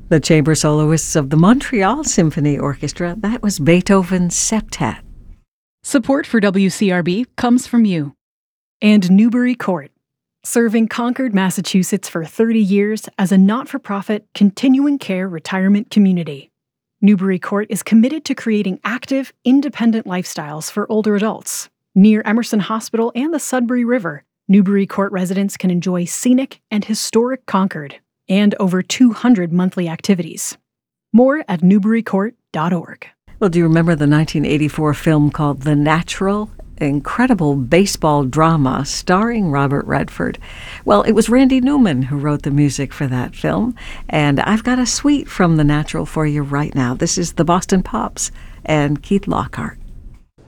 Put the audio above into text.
The chamber soloists of the Montreal Symphony Orchestra, that was Beethoven's Septet. Support for WCRB comes from you. And Newbury Court, serving Concord, Massachusetts for 30 years as a not-for-profit, continuing care retirement community. Newbury Court is committed to creating active, independent lifestyles for older adults. Near Emerson Hospital and the Sudbury River, Newbury Court residents can enjoy scenic and historic Concord and over 200 monthly activities. More at newburycourt.org. Well, do you remember the 1984 film called The Natural? Incredible baseball drama starring Robert Redford. Well, it was Randy Newman who wrote the music for that film, and I've got a suite from The Natural for you right now. This is the Boston Pops and Keith Lockhart.